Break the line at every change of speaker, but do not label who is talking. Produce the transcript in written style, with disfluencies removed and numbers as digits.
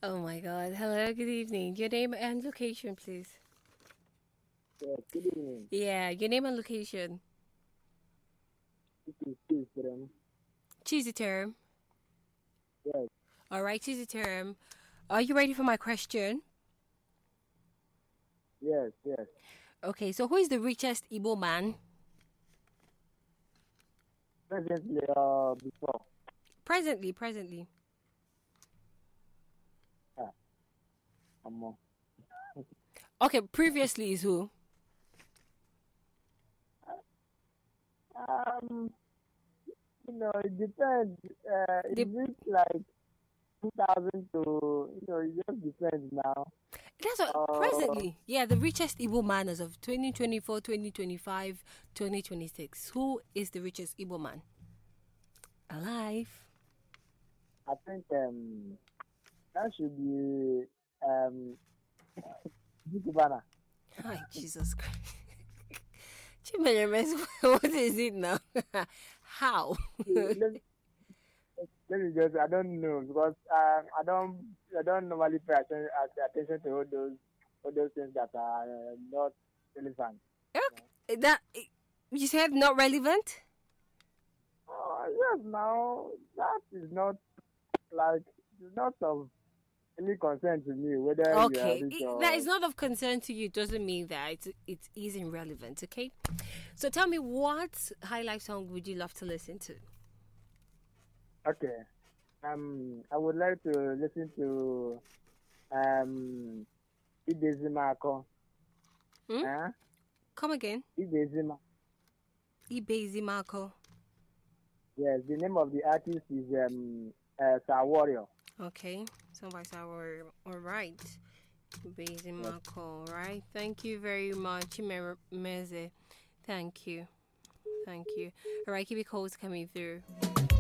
Oh my God. Hello, good evening. Your name and location, please.
Yes, good evening.
Yeah, your name and location.
This is Steve from.
Choose a term.
Yes,
All right, choose a term. Are you ready for my question?
yes.
Okay, so who is the richest Igbo man?
Presently, before.
Presently.
Yeah, I'm
Okay, previously is who?
um, it depends.
The
Is it like 2000 to, it just depends now.
That's what
Uh,
presently. Yeah, the richest Igbo man as of 2024, 2025, 2026. Who is the richest Igbo man alive?
I think that should be um, Zikubana.
Hi, Jesus Christ. Chimenemes, what is it now? How?
Let, let me just. I don't know because I don't normally pay attention to all those things that are not relevant.
Okay, that you said not relevant.
Yes, now that is not like it's not of any concern to me whether you are
Okay,
rich
that is
or
not of concern to you. Doesn't mean that it is irrelevant. Okay, so tell me, what highlight song would you love to listen to?
okay. I would like to listen to um Idezimako.
Hmm?
Huh?
Come again.
Idezima.
Ibezi Marco.
Yes, the name of the artist is Sir Warrior.
Okay, so by our all right. Ibezi
Yes.
Marco. All right. Thank you very much, Meze. Thank you. Thank you. All right, keep your calls coming through.